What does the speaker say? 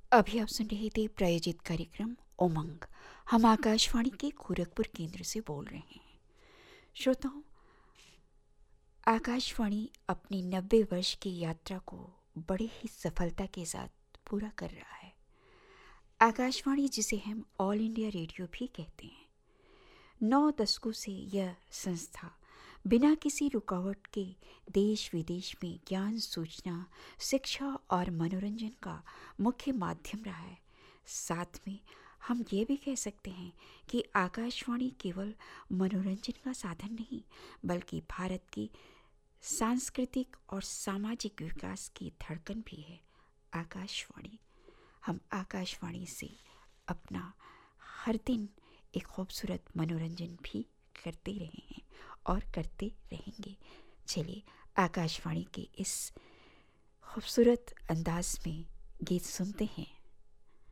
अभी आप सुन रहे थे प्रायोजित कार्यक्रम उमंग। हम आकाशवाणी के गोरखपुर केंद्र से बोल रहे हैं। श्रोताओं, आकाशवाणी अपनी 90 वर्ष की यात्रा को बड़े ही सफलता के साथ पूरा कर रहा है। आकाशवाणी, जिसे हम ऑल इंडिया रेडियो भी कहते हैं, 9 दशकों से यह संस्था बिना किसी रुकावट के देश विदेश में ज्ञान, सूचना, शिक्षा और मनोरंजन का मुख्य माध्यम रहा है। साथ में हम ये भी कह सकते हैं कि आकाशवाणी केवल मनोरंजन का साधन नहीं, बल्कि भारत की सांस्कृतिक और सामाजिक विकास की धड़कन भी है। आकाशवाणी, हम आकाशवाणी से अपना हर दिन एक खूबसूरत मनोरंजन भी करते रहे हैं और करते रहेंगे। चलिए आकाशवाणी के इस खूबसूरत अंदाज में गीत सुनते हैं।